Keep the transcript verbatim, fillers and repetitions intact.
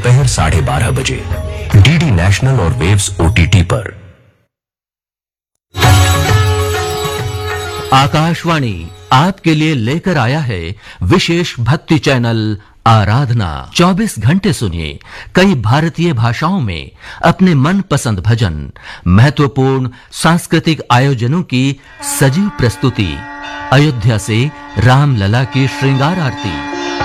दोपहर साढ़े बारह बजे डीडी नेशनल और वेव्स ओटीटी पर। आकाशवाणी आपके लिए लेकर आया है विशेष भक्ति चैनल आराधना। चौबीस घंटे सुनिए कई भारतीय भाषाओं में अपने मनपसंद भजन, महत्वपूर्ण सांस्कृतिक आयोजनों की सजीव प्रस्तुति, अयोध्या से रामलला की श्रृंगार आरती,